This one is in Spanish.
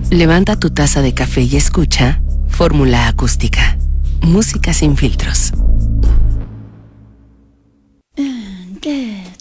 Levanta tu taza de café y escucha Fórmula Acústica. Música sin filtros. Good.